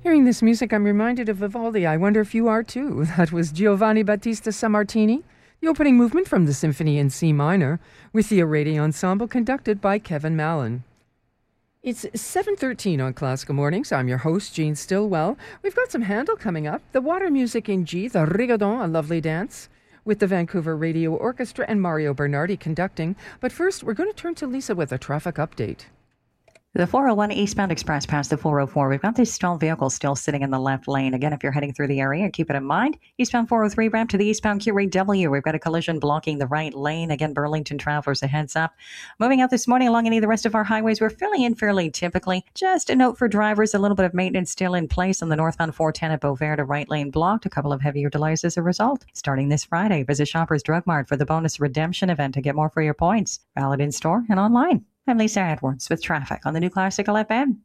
Hearing this music, I'm reminded of Vivaldi. I wonder if you are too. That was Giovanni Battista Sammartini, the opening movement from the Symphony in C minor, with the Arredi Ensemble conducted by Kevin Mallon. It's 7:13 on Classical Mornings. I'm your host, Jean Stillwell. We've got some Handel coming up. The Water Music in G, the Rigodon, a lovely dance, with the Vancouver Radio Orchestra and Mario Bernardi conducting. But first, we're going to turn to Lisa with a traffic update. The 401 eastbound express past the 404. We've got this stalled vehicle still sitting in the left lane. Again, if you're heading through the area, keep it in mind. Eastbound 403 ramp to the eastbound QAW. We've got a collision blocking the right lane. Again, Burlington travelers, a heads up. Moving out this morning along any of the rest of our highways, we're filling in fairly typically. Just a note for drivers, a little bit of maintenance still in place on the northbound 410 at Beauvert, to right lane blocked. A couple of heavier delays as a result. Starting this Friday, visit Shoppers Drug Mart for the bonus redemption event to get more for your points. Valid in store and online. I'm Lisa Edwards with traffic on the New Classical FM.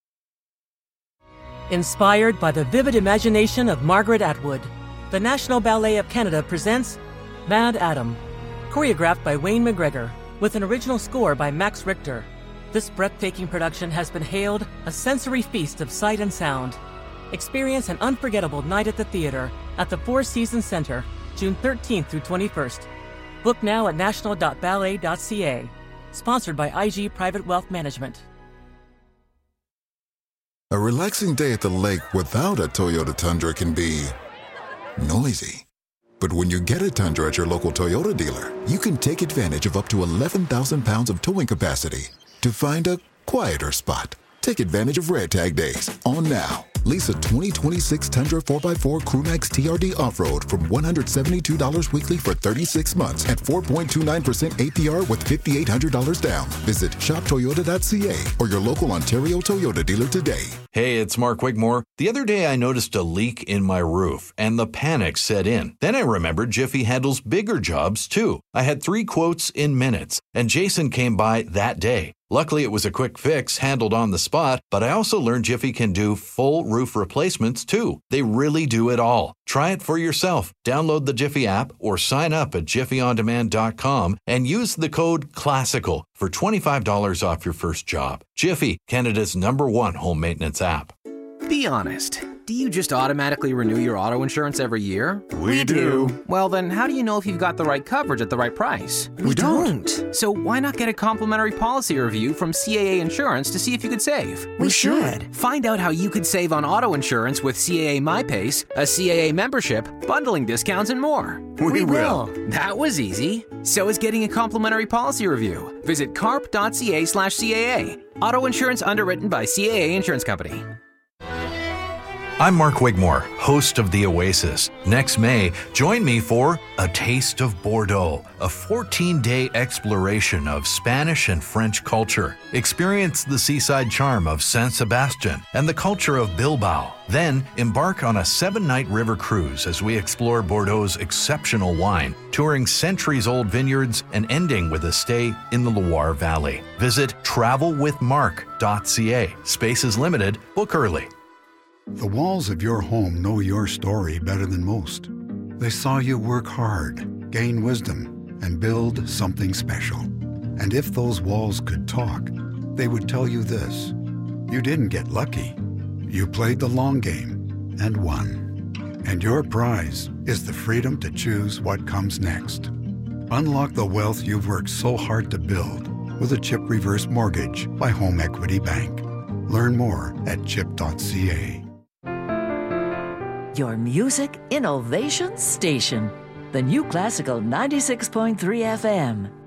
Inspired by the vivid imagination of Margaret Atwood, the National Ballet of Canada presents Mad Adam, choreographed by Wayne McGregor, with an original score by Max Richter. This breathtaking production has been hailed a sensory feast of sight and sound. Experience an unforgettable night at the theater at the Four Seasons Centre, June 13th through 21st. Book now at national.ballet.ca. Sponsored by IG Private Wealth Management. A relaxing day at the lake without a Toyota Tundra can be noisy. But when you get a Tundra at your local Toyota dealer, you can take advantage of up to 11,000 pounds of towing capacity to find a quieter spot. Take advantage of Red Tag Days on now. Lease a 2026 Tundra 4x4 Crewmax TRD Off-Road from $172 weekly for 36 months at 4.29% APR with $5,800 down. Visit shoptoyota.ca or your local Ontario Toyota dealer today. Hey, it's Mark Wigmore. The other day I noticed a leak in my roof and the panic set in. Then I remembered Jiffy handles bigger jobs too. I had 3 quotes in minutes and Jason came by that day. Luckily, it was a quick fix handled on the spot, but I also learned Jiffy can do full roof replacements too. They really do it all. Try it for yourself. Download the Jiffy app or sign up at jiffyondemand.com and use the code CLASSICAL for $25 off your first job. Jiffy, Canada's #1 home maintenance app. Be honest. Do you just automatically renew your auto insurance every year? We do. Well, then how do you know if you've got the right coverage at the right price? We don't. So why not get a complimentary policy review from CAA Insurance to see if you could save? We should. Find out how you could save on auto insurance with CAA MyPace, a CAA membership, bundling discounts, and more. We will. That was easy. So is getting a complimentary policy review. Visit carp.ca/CAA. Auto insurance underwritten by CAA Insurance Company. I'm Mark Wigmore, host of The Oasis. Next May, join me for A Taste of Bordeaux, a 14-day exploration of Spanish and French culture. Experience the seaside charm of San Sebastian and the culture of Bilbao. Then embark on a 7-night river cruise as we explore Bordeaux's exceptional wine, touring centuries-old vineyards and ending with a stay in the Loire Valley. Visit travelwithmark.ca. Space is limited. Book early. The walls of your home know your story better than most. They saw you work hard, gain wisdom, and build something special. And if those walls could talk, they would tell you this: you didn't get lucky. You played the long game and won. And your prize is the freedom to choose what comes next. Unlock the wealth you've worked so hard to build with a CHIP reverse mortgage by Home Equity Bank. Learn more at chip.ca. Your music innovation station. The New Classical 96.3 FM.